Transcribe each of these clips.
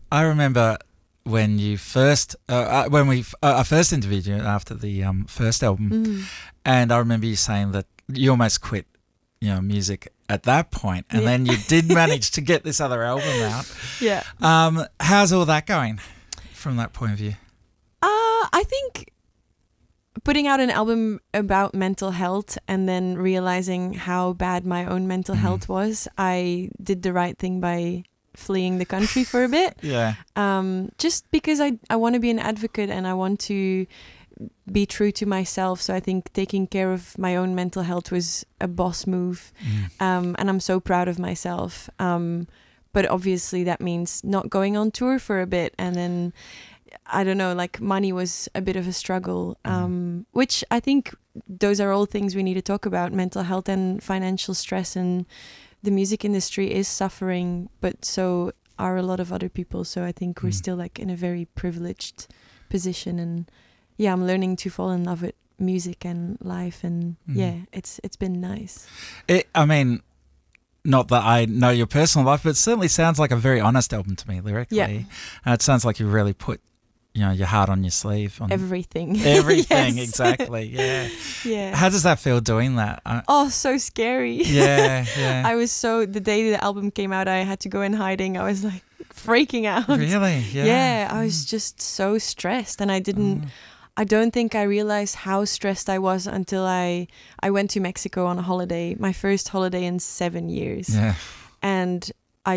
I remember when you first, I first interviewed you after the first album, and I remember you saying that you almost quit, music at that point, and then you did manage to get this other album out. Yeah. How's all that going from that point of view? I think putting out an album about mental health and then realizing how bad my own mental health was, I did the right thing by fleeing the country for a bit. Yeah. Just because I want to be an advocate and I want to be true to myself. So I think taking care of my own mental health was a boss move. And I'm so proud of myself. But obviously that means not going on tour for a bit. And then, I don't know, like money was a bit of a struggle, which I think those are all things we need to talk about, mental health and financial stress. And the music industry is suffering, but so are a lot of other people. So I think we're still like in a very privileged position. And yeah, I'm learning to fall in love with music and life. And yeah, it's been nice. I mean, not that I know your personal life, but it certainly sounds like a very honest album to me lyrically. Yeah. It sounds like you really put, your heart on your sleeve. On everything. Everything, Yes. Exactly, yeah. Yeah. How does that feel doing that? So scary. Yeah. I was the day the album came out, I had to go in hiding. I was like freaking out. Really? Yeah, I was just so stressed, and I don't think I realized how stressed I was until I went to Mexico on a holiday, my first holiday in 7 years. Yeah. And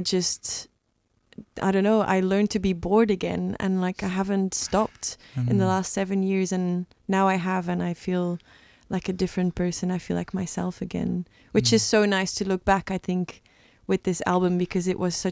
I don't know, I learned to be bored again, and like I haven't stopped in the last 7 years, and now I have, and I feel like a different person. I feel like myself again, which is so nice to look back, I think, with this album, because it was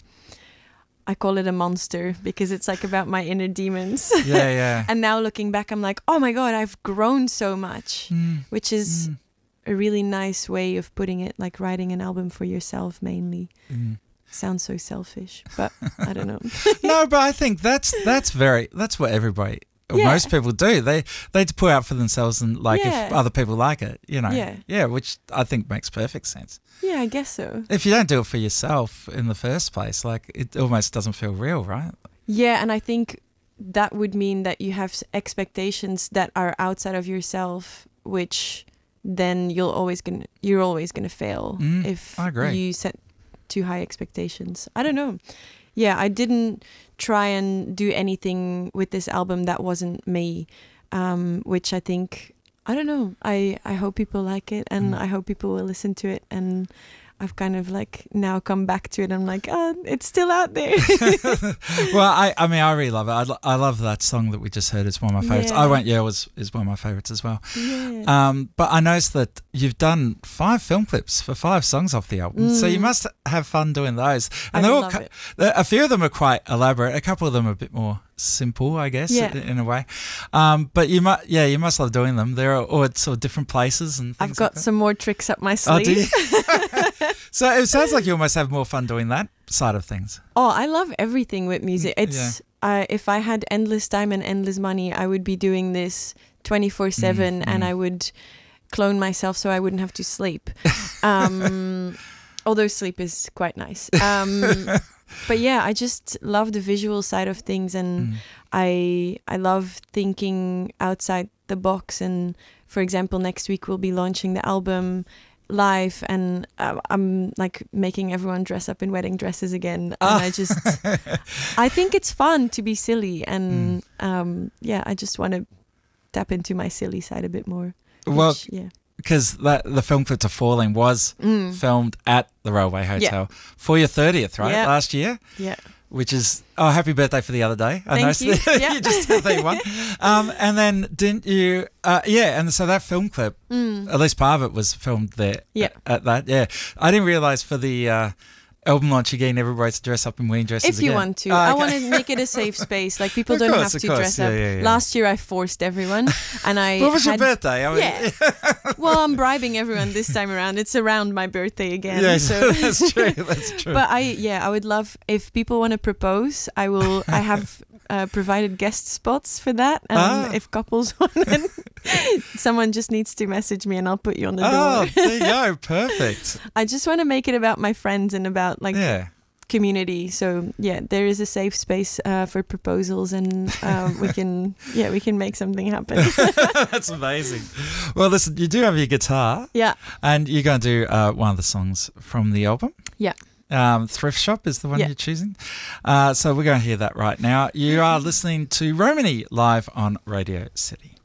I call it a monster because it's like about my inner demons. Yeah. And now looking back, I'm like, oh my God, I've grown so much, which is a really nice way of putting it, like writing an album for yourself mainly. Sounds so selfish, but I don't know. No, but I think that's what everybody, most people do. They put out for themselves, and like if other people like it, Yeah, which I think makes perfect sense. Yeah, I guess so. If you don't do it for yourself in the first place, like it almost doesn't feel real, right? Yeah, and I think that would mean that you have expectations that are outside of yourself, which then you're always gonna fail if you set too high expectations. I don't know. Yeah, I didn't try and do anything with this album that wasn't me, which I think, I don't know. I hope people like it, and I hope people will listen to it. And I've kind of like now come back to it. I'm like, oh, it's still out there. Well, I mean, I really love it. I love that song that we just heard. It's one of my favorites. Yeah. I Won't Yell is one of my favorites as well. Yeah. But I noticed that you've done 5 film clips for 5 songs off the album. So you must have fun doing those. And I love it. A few of them are quite elaborate. A couple of them are a bit more simple, I guess, in a way. But you must love doing them. They're all at sort of different places and things. I've got like some more tricks up my sleeve. Oh, do you? So it sounds like you almost have more fun doing that side of things. Oh, I love everything with music. It's if I had endless time and endless money, I would be doing this 24/7, and I would clone myself so I wouldn't have to sleep. Although sleep is quite nice. But yeah, I just love the visual side of things, and I love thinking outside the box. And for example, next week we'll be launching the album live, and I'm like making everyone dress up in wedding dresses again, and I think it's fun to be silly, and I just want to tap into my silly side a bit more. Because the film clip to Falling was filmed at the Railway Hotel for your 30th, right? Yeah. Last year? Yeah. Which is, happy birthday for the other day. Thank you. You just had that one. And then didn't you, and so that film clip, at least part of it was filmed there at that. Yeah. I didn't realise for the album launch again, everybody to dress up in wedding dresses if you want to. I want to make it a safe space. Like people don't have to dress up. Yeah. Last year I forced everyone, and What was your birthday? Well, I'm bribing everyone this time around. It's around my birthday again. Yeah, so that's true. That's true. But I would love if people want to propose. I have provided guest spots for that, and if couples want, then someone just needs to message me, and I'll put you on the door. Oh, there you go. Perfect. I just want to make it about my friends and about community. So yeah, there is a safe space for proposals, and we can make something happen. That's amazing. Well, listen, you do have your guitar. Yeah. And you're going to do one of the songs from the album. Yeah. Thrift Shop is the one you're choosing. So we're going to hear that right now. You are listening to Romany live on Radio City.